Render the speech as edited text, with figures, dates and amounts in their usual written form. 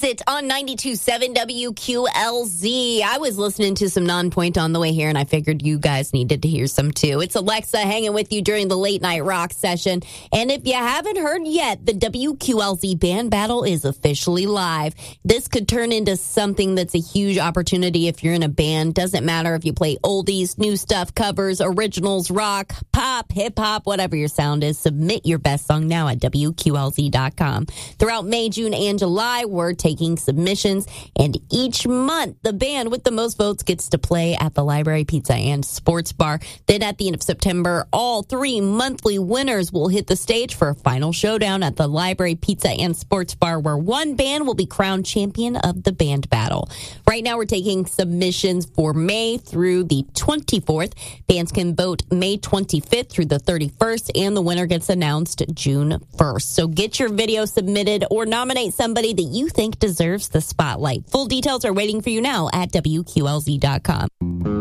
Is It on 92.7 WQLZ. I was listening to some Non-Point on the way here, and I figured you guys needed to hear some too. It's Alexa hanging with you during the late night rock session. And if you haven't heard yet, the WQLZ band battle is officially live. This could turn into something that's a huge opportunity if you're in a band. Doesn't matter if you play oldies, new stuff, covers, originals, rock, pop, hip hop, whatever your sound is. Submit your best song now at WQLZ.com. Throughout May, June, and July, we're taking submissions, and each month the band with the most votes gets to play at the Library Pizza and Sports Bar. Then at the end of September, all three monthly winners will hit the stage for a final showdown at the Library Pizza and Sports Bar, where one band will be crowned champion of the band battle. Right now we're taking submissions for May through the 24th. Bands can vote May 25th through the 31st, and the winner gets announced June 1st. So get your video submitted or nominate somebody that you think deserves the spotlight. Full details are waiting for you now at WQLZ.com.